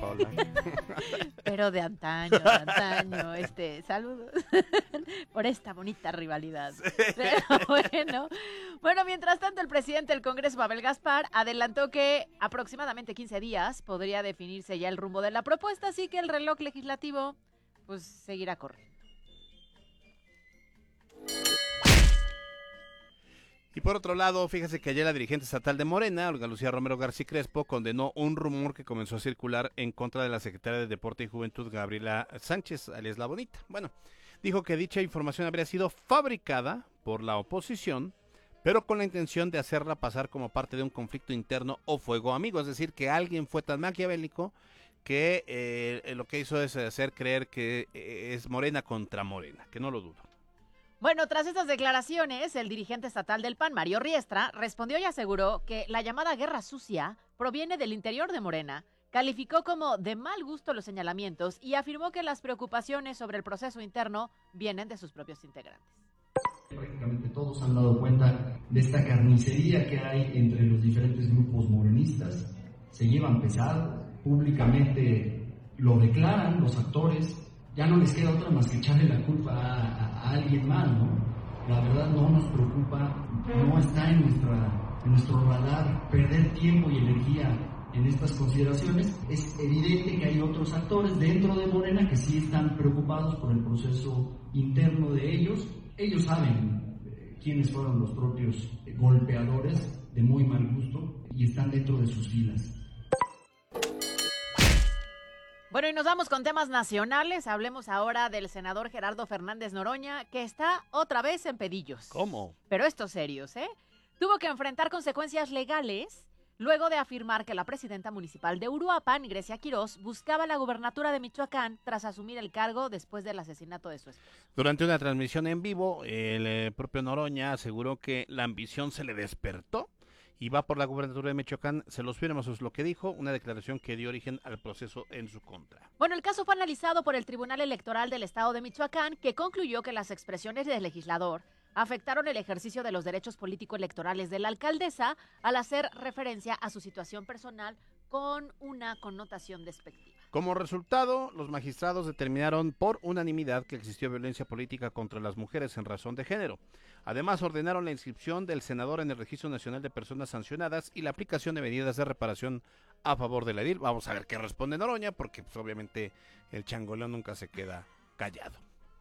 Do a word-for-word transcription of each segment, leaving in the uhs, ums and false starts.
Lola. Pero de antaño, de antaño. Este, saludos por esta bonita rivalidad. Pero bueno, bueno, mientras tanto, el presidente del Congreso, Pavel Gaspar, adelantó que aproximadamente quince días podría definirse ya el rumbo de la propuesta, así que el reloj legislativo pues seguirá corriendo. Y por otro lado, fíjese que ayer la dirigente estatal de Morena, Olga Lucía Romero García Crespo, condenó un rumor que comenzó a circular en contra de la secretaria de Deporte y Juventud, Gabriela Sánchez, alias La Bonita. Bueno, dijo que dicha información habría sido fabricada por la oposición, pero con la intención de hacerla pasar como parte de un conflicto interno o fuego amigo, es decir, que alguien fue tan maquiavélico que eh, lo que hizo es hacer creer que eh, es Morena contra Morena, que no lo dudo. Bueno, tras estas declaraciones, el dirigente estatal del P A N, Mario Riestra, respondió y aseguró que la llamada guerra sucia proviene del interior de Morena. Calificó como de mal gusto los señalamientos y afirmó que las preocupaciones sobre el proceso interno vienen de sus propios integrantes. Prácticamente todos han dado cuenta de esta carnicería que hay entre los diferentes grupos morenistas. Se llevan pesado, públicamente lo declaran los actores. Ya no les queda otra más que echarle la culpa a, a, a alguien más, ¿no? La verdad no nos preocupa, no está en, nuestra, en nuestro radar perder tiempo y energía en estas consideraciones. Es evidente que hay otros actores dentro de Morena que sí están preocupados por el proceso interno de ellos. Ellos saben eh, quiénes fueron los propios eh, golpeadores de muy mal gusto y están dentro de sus filas. Bueno, y nos vamos con temas nacionales. Hablemos ahora del senador Gerardo Fernández Noroña, que está otra vez en pedillos. ¿Cómo? Pero estos serios, ¿eh? Tuvo que enfrentar consecuencias legales luego de afirmar que la presidenta municipal de Uruapan, Grecia Quirós, buscaba la gubernatura de Michoacán tras asumir el cargo después del asesinato de su esposo. Durante una transmisión en vivo, el eh, propio Noroña aseguró que la ambición se le despertó y va por la gubernatura de Michoacán. Se los firmamos, eso es lo que dijo, una declaración que dio origen al proceso en su contra. Bueno, el caso fue analizado por el Tribunal Electoral del Estado de Michoacán, que concluyó que las expresiones del legislador afectaron el ejercicio de los derechos político-electorales de la alcaldesa al hacer referencia a su situación personal con una connotación despectiva. Como resultado, los magistrados determinaron por unanimidad que existió violencia política contra las mujeres en razón de género. Además, ordenaron la inscripción del senador en el Registro Nacional de Personas Sancionadas y la aplicación de medidas de reparación a favor de la edil. Vamos a ver qué responde Noroña, porque pues, obviamente el changolón nunca se queda callado.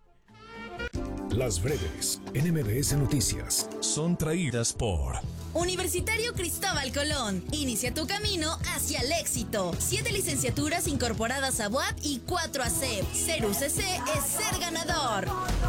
Las breves en M B S Noticias son traídas por Universitario Cristóbal Colón. Inicia tu camino hacia el éxito. Siete licenciaturas incorporadas a U A P y cuatro a C E P. Ser U C C es ser ganador.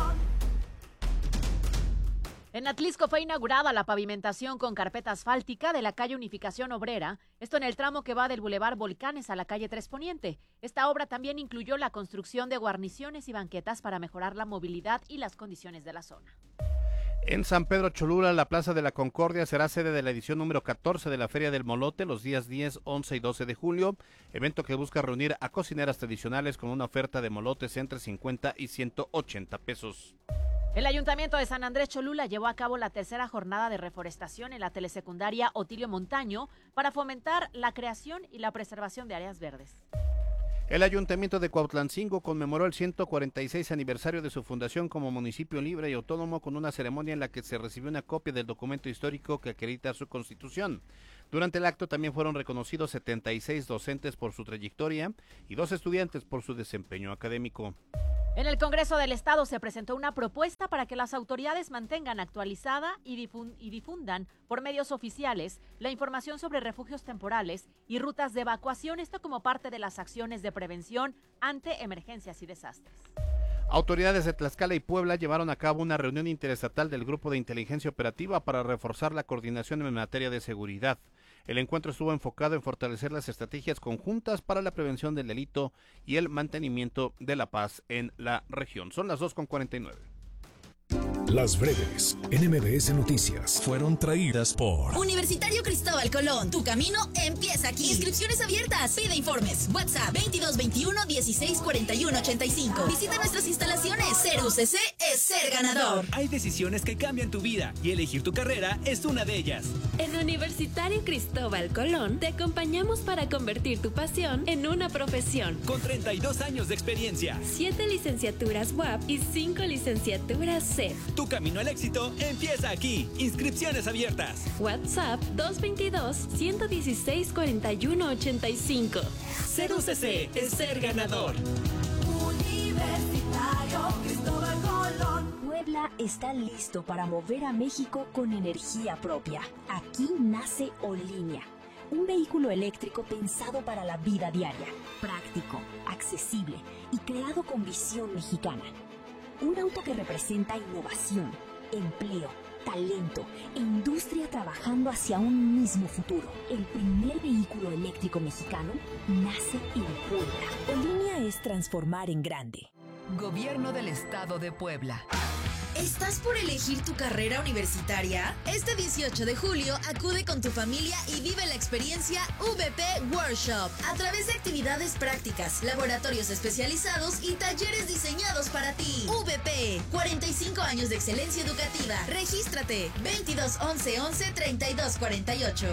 En Atlisco fue inaugurada la pavimentación con carpeta asfáltica de la calle Unificación Obrera, esto en el tramo que va del Boulevard Volcanes a la calle Tres Poniente. Esta obra también incluyó la construcción de guarniciones y banquetas para mejorar la movilidad y las condiciones de la zona. En San Pedro Cholula, la Plaza de la Concordia será sede de la edición número catorce de la Feria del Molote los días diez, once y doce de julio, evento que busca reunir a cocineras tradicionales con una oferta de molotes entre cincuenta y ciento ochenta pesos. El Ayuntamiento de San Andrés Cholula llevó a cabo la tercera jornada de reforestación en la telesecundaria Otilio Montaño para fomentar la creación y la preservación de áreas verdes. El Ayuntamiento de Cuautlancingo conmemoró el ciento cuarenta y seis aniversario de su fundación como municipio libre y autónomo con una ceremonia en la que se recibió una copia del documento histórico que acredita su constitución. Durante el acto también fueron reconocidos setenta y seis docentes por su trayectoria y dos estudiantes por su desempeño académico. En el Congreso del Estado se presentó una propuesta para que las autoridades mantengan actualizada y, difun- y difundan por medios oficiales la información sobre refugios temporales y rutas de evacuación, esto como parte de las acciones de prevención ante emergencias y desastres. Autoridades de Tlaxcala y Puebla llevaron a cabo una reunión interestatal del Grupo de Inteligencia Operativa para reforzar la coordinación en materia de seguridad. El encuentro estuvo enfocado en fortalecer las estrategias conjuntas para la prevención del delito y el mantenimiento de la paz en la región. Son las dos con cuarenta y nueve. Las breves en M B S Noticias fueron traídas por Universitario Cristóbal Colón. Tu camino empieza aquí. Inscripciones abiertas. Pide informes. WhatsApp veintidós veintiuno dieciséis cuarenta y uno ochenta y cinco. Visita nuestras instalaciones. Ser U C C es ser ganador. Hay decisiones que cambian tu vida y elegir tu carrera es una de ellas. En Universitario Cristóbal Colón te acompañamos para convertir tu pasión en una profesión. Con treinta y dos años de experiencia. Siete licenciaturas U A P y cinco licenciaturas C E F. Tu camino al éxito empieza aquí. Inscripciones abiertas. WhatsApp dos veintidós, ciento dieciséis, cuarenta y uno ochenta y cinco. Ser U C C es ser ganador. Universitario Cristóbal Colón. Puebla está listo para mover a México con energía propia. Aquí nace Olínea, un vehículo eléctrico pensado para la vida diaria, práctico, accesible y creado con visión mexicana. Un auto que representa innovación, empleo, talento e industria trabajando hacia un mismo futuro. El primer vehículo eléctrico mexicano nace en Puebla. Olínea es transformar en grande. Gobierno del Estado de Puebla. ¿Estás por elegir tu carrera universitaria? Este dieciocho de julio acude con tu familia y vive la experiencia V P Workshop a través de actividades prácticas, laboratorios especializados y talleres diseñados para ti. V P, cuarenta y cinco años de excelencia educativa. Regístrate veintidós once once treinta y dos cuarenta y ocho.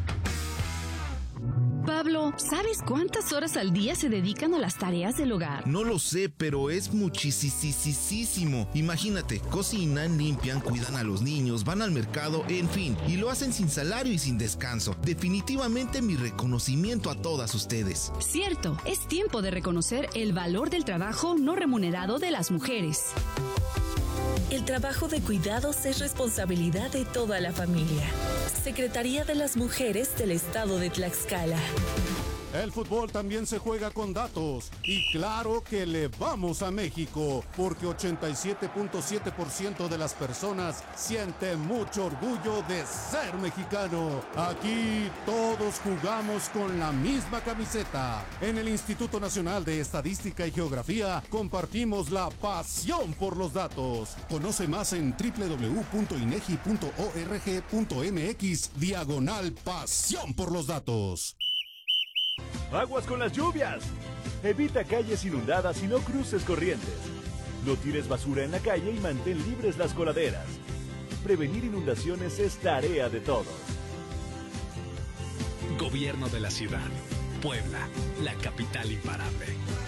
Pablo, ¿sabes cuántas horas al día se dedican a las tareas del hogar? No lo sé, pero es muchísimo. Imagínate, cocinan, limpian, cuidan a los niños, van al mercado, en fin, y lo hacen sin salario y sin descanso. Definitivamente mi reconocimiento a todas ustedes. Cierto, es tiempo de reconocer el valor del trabajo no remunerado de las mujeres. El trabajo de cuidados es responsabilidad de toda la familia. Secretaría de las Mujeres del Estado de Tlaxcala. El fútbol también se juega con datos y claro que le vamos a México porque ochenta y siete punto siete por ciento de las personas sienten mucho orgullo de ser mexicano. Aquí todos jugamos con la misma camiseta. En el Instituto Nacional de Estadística y Geografía compartimos la pasión por los datos. Conoce más en doble u doble u doble u punto inegi punto org punto mx diagonal pasión por los datos. ¡Aguas con las lluvias! Evita calles inundadas y no cruces corrientes. No tires basura en la calle y mantén libres las coladeras. Prevenir inundaciones es tarea de todos. Gobierno de la ciudad. Puebla, la capital imparable.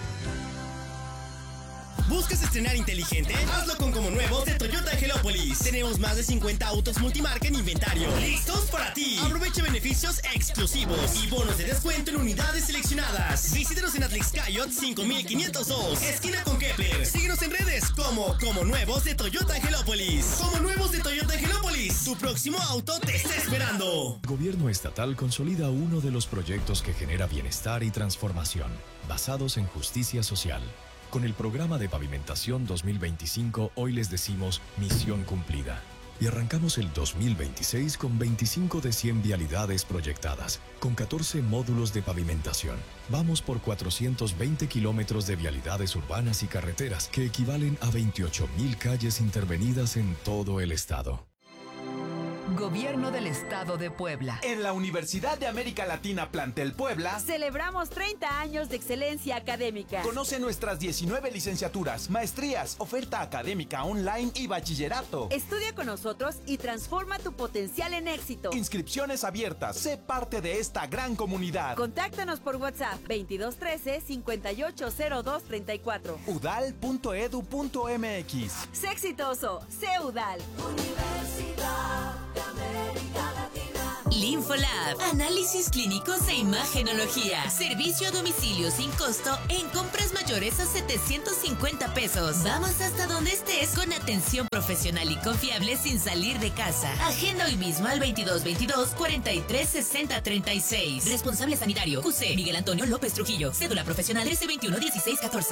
¿Buscas estrenar inteligente? Hazlo con Como Nuevos de Toyota Angelópolis. Tenemos más de cincuenta autos multimarca en inventario. ¡Listos para ti! Aprovecha beneficios exclusivos y bonos de descuento en unidades seleccionadas. Visítanos en Atlixcayot cinco mil quinientos dos, esquina con Kepler. Síguenos en redes como Como Nuevos de Toyota Angelópolis. Como Nuevos de Toyota Angelópolis. Tu próximo auto te está esperando. Gobierno estatal consolida uno de los proyectos que genera bienestar y transformación, basados en justicia social. Con el programa de pavimentación dos mil veinticinco, hoy les decimos misión cumplida. Y arrancamos el dos mil veintiséis con veinticinco de cien vialidades proyectadas, con catorce módulos de pavimentación. Vamos por cuatrocientos veinte kilómetros de vialidades urbanas y carreteras, que equivalen a veintiocho mil calles intervenidas en todo el estado. Gobierno del Estado de Puebla. En la Universidad de América Latina Plantel Puebla celebramos treinta años de excelencia académica. Conoce nuestras diecinueve licenciaturas, maestrías, oferta académica online y bachillerato. Estudia con nosotros y transforma tu potencial en éxito. Inscripciones abiertas. Sé parte de esta gran comunidad. Contáctanos por WhatsApp veintidós trece, cincuenta y ocho cero dos treinta y cuatro. udal punto edu punto mx. Sé exitoso, sé UDAL. Universidad de América Latina. Linfolab, análisis clínicos e imagenología. Servicio a domicilio sin costo en compras mayores a setecientos cincuenta pesos. Vamos hasta donde estés con atención profesional y confiable sin salir de casa. Agenda hoy mismo al veintidós veintidós, cuarenta y tres sesenta treinta y seis. Responsable sanitario Q C Miguel Antonio López Trujillo. Cédula profesional trece veintiuno dieciséis catorce.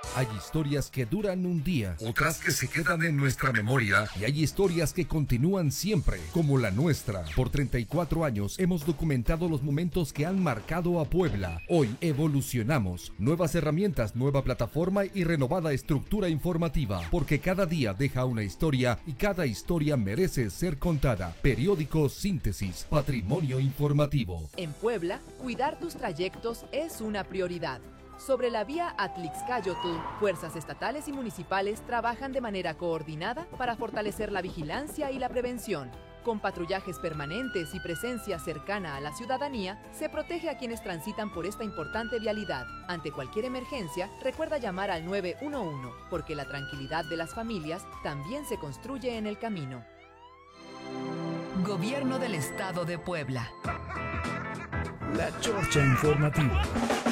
Hay historias que duran un día, otras que se quedan en nuestra memoria y hay historias que continúan siempre, como la nuestra. Por treinta y cuatro años hemos documentado los momentos que han marcado a Puebla. Hoy evolucionamos. Nuevas herramientas, nueva plataforma y renovada estructura informativa, porque cada día deja una historia y cada historia merece ser contada. Periódico Síntesis, patrimonio informativo. En Puebla, cuidar tus trayectos es una prioridad. Sobre la vía Atlixcáyotl, fuerzas estatales y municipales trabajan de manera coordinada para fortalecer la vigilancia y la prevención. Con patrullajes permanentes y presencia cercana a la ciudadanía, se protege a quienes transitan por esta importante vialidad. Ante cualquier emergencia, recuerda llamar al nueve uno uno, porque la tranquilidad de las familias también se construye en el camino. Gobierno del Estado de Puebla. La Chorcha Informativa.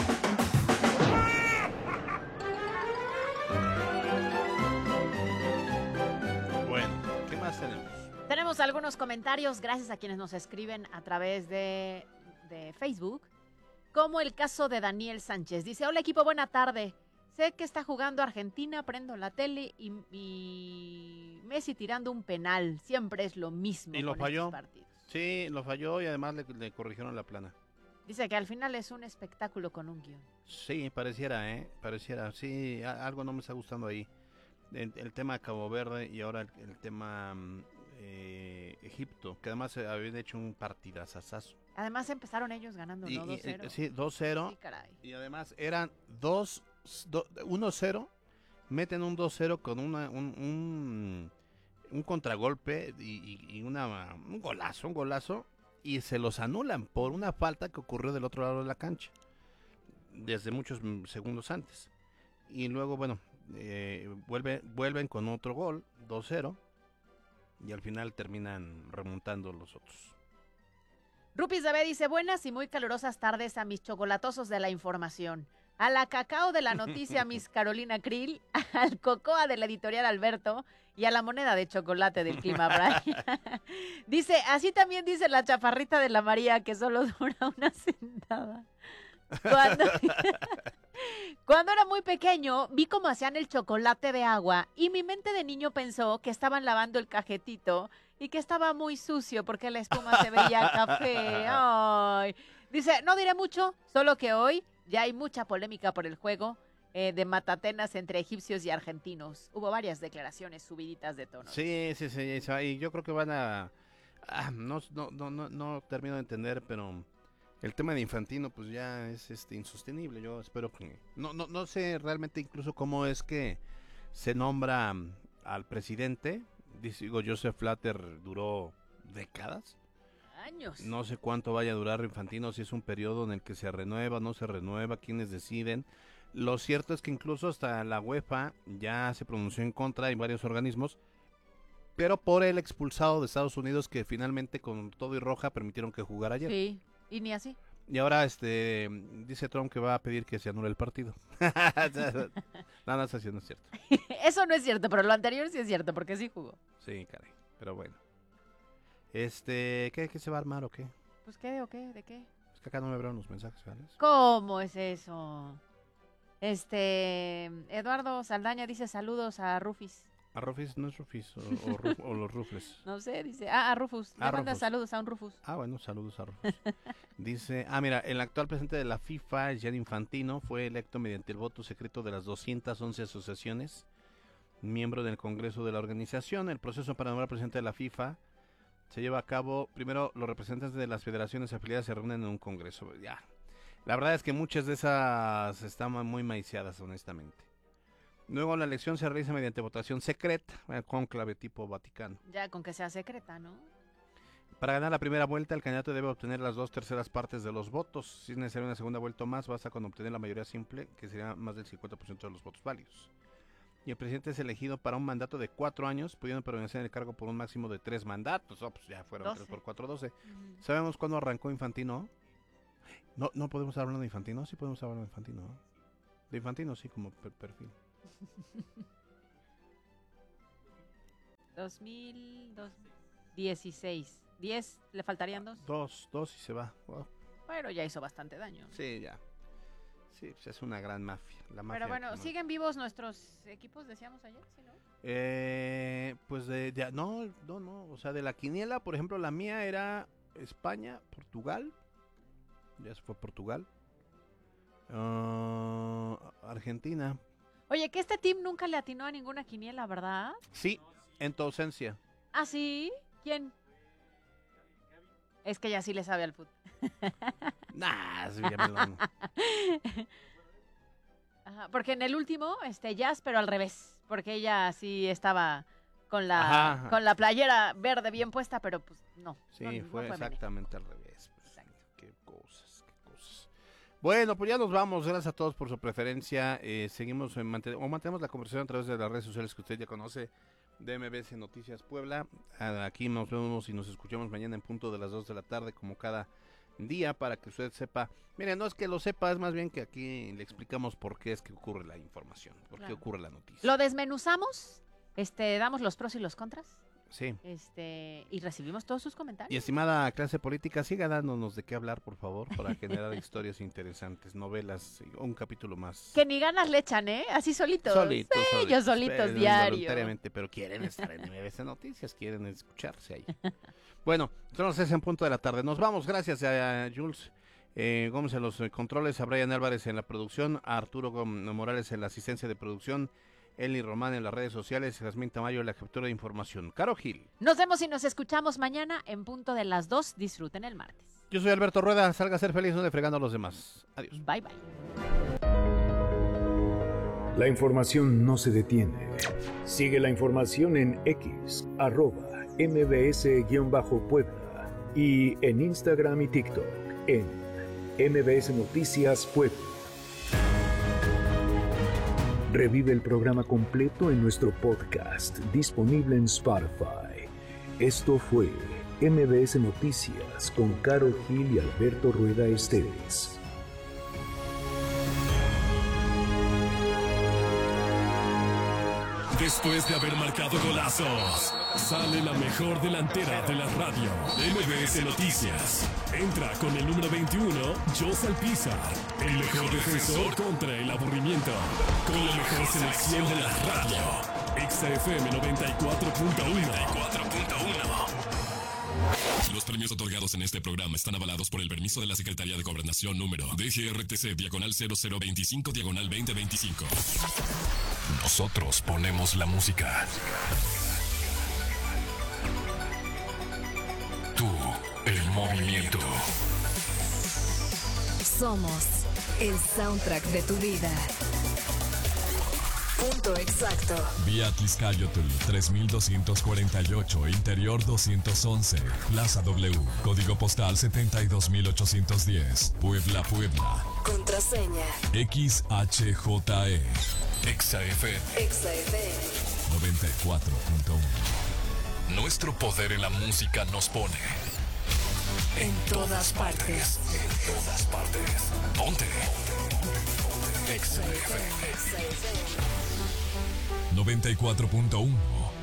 Tenemos algunos comentarios, gracias a quienes nos escriben a través de, de Facebook, como el caso de Daniel Sánchez. Dice, hola equipo, buena tarde. Sé que está jugando Argentina, prendo la tele y, y Messi tirando un penal. Siempre es lo mismo. Y lo con falló. estos partidos. Sí, lo falló y además le, le corrigieron la plana. Dice que al final es un espectáculo con un guión. Sí, pareciera, ¿eh? Pareciera. Sí, a, algo no me está gustando ahí. El, el tema de Cabo Verde y ahora el, el tema... Eh, Egipto, que además habían hecho un partidazazazo. Además empezaron ellos ganando, ¿no? dos cero. Sí, dos cero. Sí, caray. Y además eran dos, uno cero, meten un dos cero con una, un, un, un contragolpe y, y, y una, un golazo, un golazo, y se los anulan por una falta que ocurrió del otro lado de la cancha, desde muchos segundos antes. Y luego, bueno, eh, vuelve, vuelven con otro gol, dos cero. Y al final terminan remontando los otros. Rupis David dice, buenas y muy calurosas tardes a mis chocolatosos de la información. A la cacao de la noticia, Miss Carolina Krill. Al cocoa de la editorial Alberto. Y a la moneda de chocolate del clima, Brian. Dice, así también dice la chaparrita de la María, que solo dura una sentada. Cuando... Cuando era muy pequeño, vi cómo hacían el chocolate de agua y mi mente de niño pensó que estaban lavando el cajetito y que estaba muy sucio porque la espuma se veía café. Ay. Dice, no diré mucho, solo que hoy ya hay mucha polémica por el juego eh, de matatenas entre egipcios y argentinos. Hubo varias declaraciones subiditas de tono. Sí, sí, sí, y yo creo que van a... Ah, no, no, no, no, no termino de entender, pero... El tema de Infantino pues ya es este insostenible. Yo espero que no no no sé realmente incluso cómo es que se nombra al presidente. Digo, Joseph Blatter duró décadas. Años. No sé cuánto vaya a durar Infantino, si es un periodo en el que se renueva, no se renueva, quiénes deciden. Lo cierto es que incluso hasta la UEFA ya se pronunció en contra, hay varios organismos, pero por el expulsado de Estados Unidos que finalmente con todo y roja permitieron que jugara ayer. Sí. Y ni así. Y ahora este dice Trump que va a pedir que se anule el partido. Nada, no, eso sí no es cierto. Eso no es cierto, pero lo anterior sí es cierto, porque sí jugó. Sí, caray, pero bueno. Este, ¿qué, qué se va a armar o qué? Pues qué, o qué, de qué. Es que acá no me abrieron los mensajes, ¿vale? ¿Cómo es eso? Este, Eduardo Saldaña dice saludos a Rufis. A Rufis, no es Rufis, o, o, Ruf, o los Rufles. No sé, dice, ah, a Rufus, le ah, manda Rufus. saludos a un Rufus. Ah, bueno, saludos a Rufus. Dice, ah, mira, el actual presidente de la FIFA, Gianni Infantino, fue electo mediante el voto secreto de las doscientas once asociaciones, miembro del Congreso de la organización. El proceso para nombrar presidente de la FIFA se lleva a cabo, primero los representantes de las federaciones afiliadas se reúnen en un congreso. Ya, la verdad es que muchas de esas están muy maiciadas, honestamente. Luego la elección se realiza mediante votación secreta, con clave tipo Vaticano. Ya, con que sea secreta, ¿no? Para ganar la primera vuelta, el candidato debe obtener las dos terceras partes de los votos. Si es necesaria una segunda vuelta o más, basta con obtener la mayoría simple, que sería más del cincuenta por ciento de los votos válidos. Y el presidente es elegido para un mandato de cuatro años, pudiendo permanecer en el cargo por un máximo de tres mandatos. Oh, pues ya fueron tres por cuatro, doce. Uh-huh. ¿Sabemos cuándo arrancó Infantino? No, no podemos hablar de Infantino, sí podemos hablar de Infantino. ¿no? De Infantino, sí, como per perfil. dos mil dieciséis. ¿diez? ¿Le faltarían dos? Dos, dos y se va. Wow. Bueno, ya hizo bastante daño. Sí, ya. Sí, pues es una gran mafia. La mafia Pero bueno, no. ¿siguen vivos nuestros equipos, decíamos ayer? ¿Sí, no? Eh, pues de, de- no, no, no, o sea, de la quiniela, por ejemplo, la mía era España, Portugal, ya se fue Portugal, ah, Argentina, Oye, que este team nunca le atinó a ninguna quiniela, ¿verdad? sí, en tu ausencia. ¿Ah, sí? ¿Quién? Es que ella sí le sabe al fútbol. Nah, sí, ya me lo- Ajá, porque en el último, este, Jazz, pero al revés, porque ella sí estaba con la Ajá, ajá. con la playera verde bien puesta, pero pues no. Sí, no, no fue Mene. exactamente al revés. Pues, qué cosas, qué cosas. Bueno, pues ya nos vamos. Gracias a todos por su preferencia. Eh, seguimos en manten- o mantenemos la conversación a través de las redes sociales que usted ya conoce de M B S Noticias Puebla. Ah, Aquí nos vemos y nos escuchamos mañana en punto de las dos de la tarde, como cada día, para que usted sepa. Miren, no es que lo sepa, es más bien que aquí le explicamos por qué es que ocurre la información, por Claro. qué ocurre la noticia. Lo desmenuzamos, este, damos los pros y los contras, Sí. este, y recibimos todos sus comentarios. Y estimada clase política, siga dándonos de qué hablar, por favor, para generar historias interesantes, novelas, un capítulo más. Que ni ganas le echan, ¿eh? Así solitos. Solitos, Sí, solitos, ellos solitos, pero diario. involuntariamente, pero quieren estar en M B S Noticias, quieren escucharse ahí. Bueno, son las seis en punto de la tarde. Nos vamos, gracias a Jules eh, Gómez en los eh, controles, a Brian Álvarez en la producción, a Arturo Gómez Morales en la asistencia de producción, Eli Román en las redes sociales, Jasmine Tamayo en la captura de información. Caro Gil. Nos vemos y nos escuchamos mañana en punto de las dos. Disfruten el martes. Yo soy Alberto Rueda, salga a ser feliz, no le fregando a los demás. Adiós. Bye, bye. La información no se detiene. Sigue la información en X, arroba mbs-puebla y en Instagram y TikTok en M B S Noticias Puebla. Revive el programa completo en nuestro podcast disponible en Spotify. Esto fue M B S Noticias con Caro Gil y Alberto Rueda Esteves. Después de haber marcado golazos, sale la mejor delantera de la radio. M B S Noticias. Entra con el número veintiuno, Jos Alpizar. El mejor defensor contra el aburrimiento. Con la mejor selección de la radio. Exa F M noventa y cuatro punto uno. Los premios otorgados en este programa están avalados por el permiso de la Secretaría de Gobernación número D G R T C diagonal cero cero veinticinco diagonal veinte veinticinco. Nosotros ponemos la música. Tú, el movimiento. Somos el soundtrack de tu vida. Punto exacto. Vía Atlixcayotl tres mil doscientos cuarenta y ocho, Interior doscientos once, Plaza W, Código Postal setenta y dos mil ochocientos diez, Puebla, Puebla. Contraseña. X H J E. Exa F M Exa F M. noventa y cuatro punto uno. Nuestro poder en la música nos pone En todas partes. En todas partes. Ponte. Exa F M noventa y cuatro punto uno.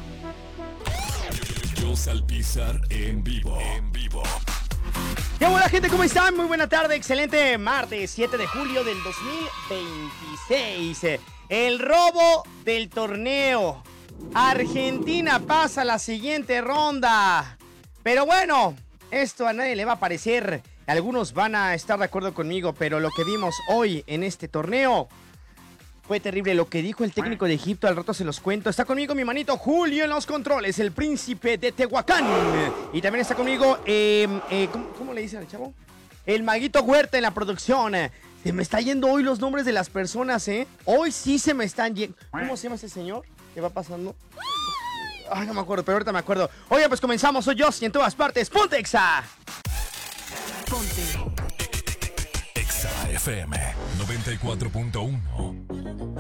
Jos Alpizar en vivo. En vivo. ¿Qué hola gente? ¿Cómo están? Muy buena tarde, excelente martes siete de julio del dos mil veintiséis. El robo del torneo. Argentina pasa a la siguiente ronda. Pero bueno, esto a nadie le va a parecer. Algunos van a estar de acuerdo conmigo, pero lo que vimos hoy en este torneo fue terrible. Lo que dijo el técnico de Egipto, al rato se los cuento. Está conmigo mi manito Julio en los controles, el príncipe de Tehuacán. Y también está conmigo, eh, eh, ¿cómo, ¿cómo le dice al chavo? El maguito Huerta en la producción. Se me está yendo hoy los nombres de las personas, ¿eh? Hoy sí se me están yendo. ¿Cómo se llama ese señor? ¿Qué va pasando? Ay, no me acuerdo, pero ahorita me acuerdo. Oye, pues comenzamos. Soy yo y en todas partes. ¡Ponte, Exa! Ponte. Exa F M noventa y cuatro punto uno.